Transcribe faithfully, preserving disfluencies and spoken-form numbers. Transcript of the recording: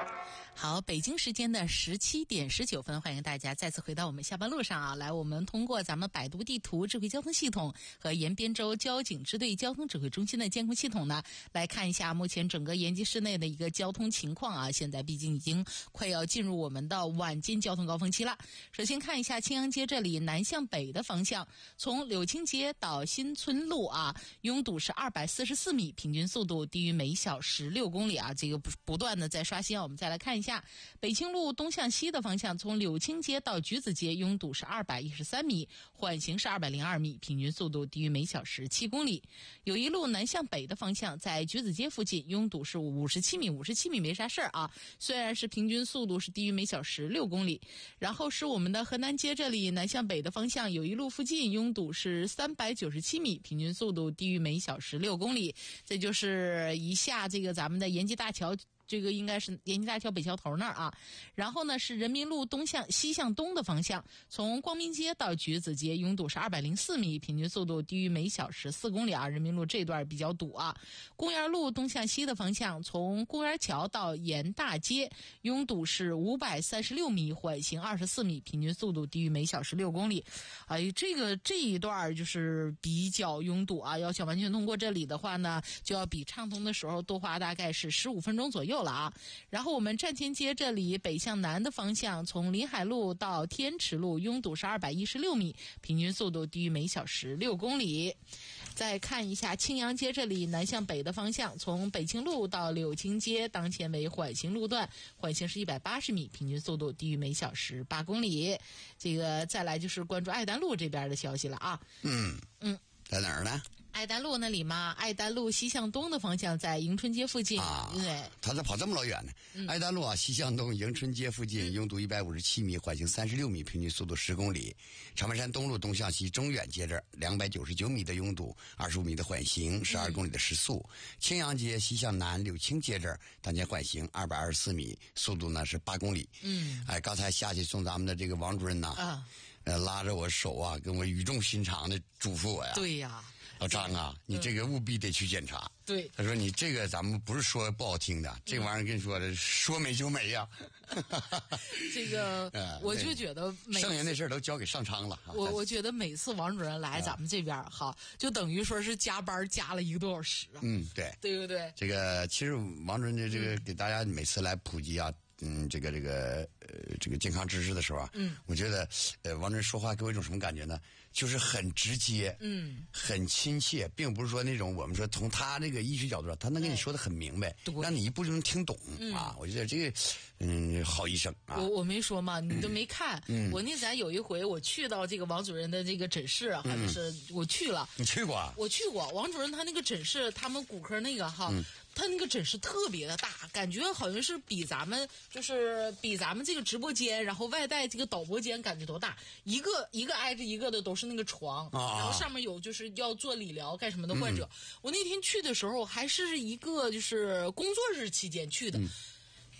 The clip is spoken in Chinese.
好，北京时间的十七点十九分，欢迎大家再次回到我们下班路上啊！来，我们通过咱们百度地图智慧交通系统和延边州交警支队交通指挥中心的监控系统呢，来看一下目前整个延吉市内的一个交通情况啊。现在毕竟已经快要进入我们的晚间交通高峰期了。首先看一下青阳街这里南向北的方向，从柳青街到新村路啊，拥堵是二百四十四米，平均速度低于每小时六公里啊。这个不不断的在刷新啊。我们再来看一下。下北青路东向西的方向，从柳青街到橘子街拥堵是二百一十三米，缓行是二百零二米，平均速度低于每小时七公里。有一路南向北的方向，在橘子街附近拥堵是五十七米，五十七米没啥事儿啊，虽然是平均速度是低于每小时六公里。然后是我们的河南街这里南向北的方向，有一路附近拥堵是三百九十七米，平均速度低于每小时六公里。这就是一下这个咱们的延吉大桥。这个应该是延吉大桥北桥头那儿啊，然后呢是人民路东向西向东的方向，从光明街到橘子街拥堵是二百零四米，平均速度低于每小时四公里啊。人民路这段比较堵啊。公园路东向西的方向，从公园桥到延大街拥堵是五百三十六米，缓行二十四米，平均速度低于每小时六公里。哎，这个这一段就是比较拥堵啊，要想完全通过这里的话呢，就要比畅通的时候多花大概是十五分钟左右了啊。然后我们站前街这里北向南的方向，从临海路到天池路拥堵是二百一十六米，平均速度低于每小时六公里。再看一下青阳街这里南向北的方向，从北青路到柳青街当前为缓行路段，缓行是一百八十米，平均速度低于每小时八公里。这个再来就是关注爱丹路这边的消息了啊。 嗯嗯，在哪儿呢？ 爱丹路那里嘛，爱丹路西向东的方向在迎春街附近啊， 对， 他这跑这么老远呢？嗯、爱丹路啊，西向东迎春街附近拥堵一百五十七米，缓行三十六米，平均速度十公里。长白山东路东向西中远街这儿两百九十九米的拥堵，二十五米的缓行，十二公里的时速。嗯、青阳街西向南柳青街这儿当前缓行二百二十四米，速度呢是八公里。嗯，哎，刚才下去送咱们的这个王主任呐，啊，呃，拉着我手啊，跟我语重心长的嘱咐我呀。 对呀。 老张啊，你这个务必得去检查。 嗯、对， 他说你这个咱们不是说不好听的，嗯、这玩意儿跟你说的说没就没呀、 啊。这个，呃、我就觉得每剩下那事儿都交给上昌了。 我我觉得每次王主任来咱们这边，哈、啊，就等于说是加班加了一个多小时啊。 嗯，对， 对不对？ 这个其实王主任的这个给大家每次来普及啊。嗯，这个这个呃，这个健康知识的时候啊，嗯，我觉得呃，王主任说话给我一种什么感觉呢？就是很直接，嗯，很亲切，并不是说那种我们说从他这个医学角度上，他能跟你说的很明白，让你一步就能听懂、嗯、啊。我觉得这个嗯，好医生啊。 我我没说嘛，你都没看。嗯，我那咱有一回我去到这个王主任的这个诊室啊，嗯、就是我去了。 你去过啊？ 我去过，王主任他那个诊室，他们骨科那个哈。嗯，他那个诊室特别的大，感觉好像是比咱们就是比咱们这个直播间，然后外带这个导播间感觉都大，一个一个挨着一个的都是那个床，啊、然后上面有就是要做理疗干什么的患者。嗯、我那天去的时候还是一个就是工作日期间去的。嗯